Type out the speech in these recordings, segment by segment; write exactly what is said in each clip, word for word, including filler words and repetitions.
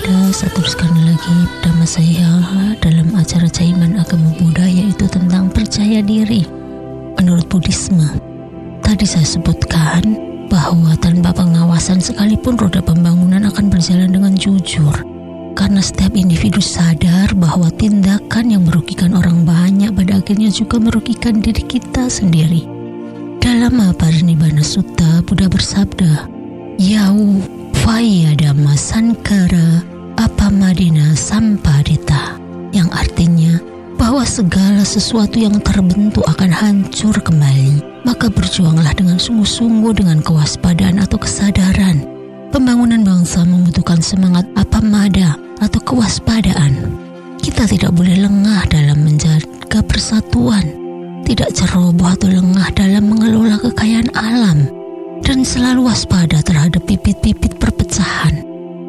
Pada satu sekali lagi bersama saya dalam acara Caiman Agama Buddha, yaitu tentang percaya diri. Menurut Buddhisme, tadi saya sebutkan bahwa tanpa pengawasan sekalipun roda pembangunan akan berjalan dengan jujur, karena setiap individu sadar bahwa tindakan yang merugikan orang banyak pada akhirnya juga merugikan diri kita sendiri. Dalam Mahaparinibbana Sutta, Buddha bersabda, Yau Vaya Dhamma Sankara Apamadina Sampadita, yang artinya bahwa segala sesuatu yang terbentuk akan hancur kembali. Maka berjuanglah dengan sungguh-sungguh dengan kewaspadaan atau kesadaran. Pembangunan bangsa membutuhkan semangat apamada atau kewaspadaan. Kita tidak boleh lengah dalam menjaga persatuan, tidak ceroboh atau lengah dalam mengelola kekayaan alam, dan selalu waspada terhadap pipit-pipit perpecahan.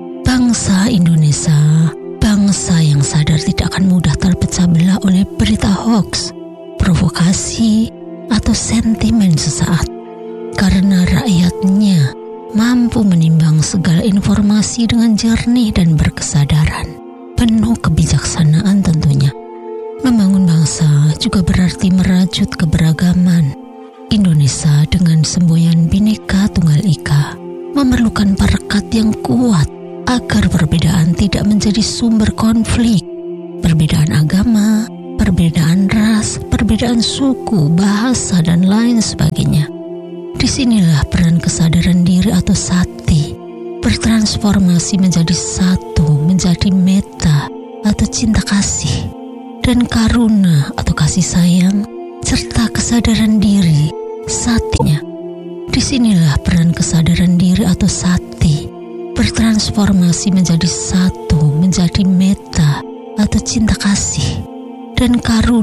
Bangsa Indonesia, bangsa yang sadar tidak akan mudah terpecah belah oleh berita hoax, provokasi, atau sentimen sesaat, karena rakyatnya mampu menimbang segala informasi dengan jernih dan berkesadaran, penuh kebijaksanaan tentunya. Membangun bangsa juga berarti merajut keberagaman. Indonesia dengan semboyan Bhinneka Tunggal Ika memerlukan perekat yang kuat agar perbedaan tidak menjadi sumber konflik. Perbedaan agama, perbedaan ras, perbedaan suku, bahasa, dan lain sebagainya. Disinilah peran kesadaran diri atau sati bertransformasi menjadi satu, menjadi metta atau cinta kasih, dan karuna atau kasih sayang, serta kesadaran diri, satinya. Disinilah peran kesadaran diri atau sati bertransformasi menjadi satu, menjadi metta atau cinta kasih, dan karuna